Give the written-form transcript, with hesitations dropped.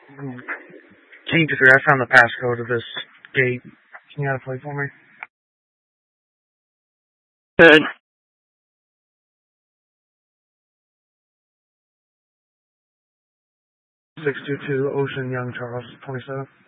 King Degree, I found the passcode of this gate. Can you add a plate for me? Good. 622 Ocean Young Charles 27.